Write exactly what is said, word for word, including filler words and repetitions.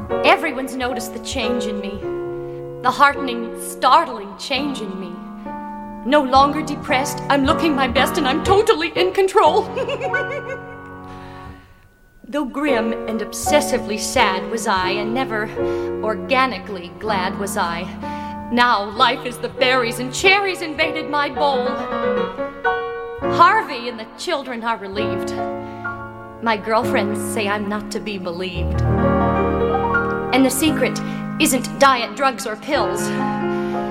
Everyone's noticed the change in me, the heartening, startling change in me. No longer depressed, I'm looking my best and I'm totally in control. Though grim and obsessively sad was I, and never organically glad was I, now life is the berries and cherries invaded my bowl. Harvey and the children are relieved. My girlfriends say I'm not to be believed. And the secret isn't diet, drugs, or pills.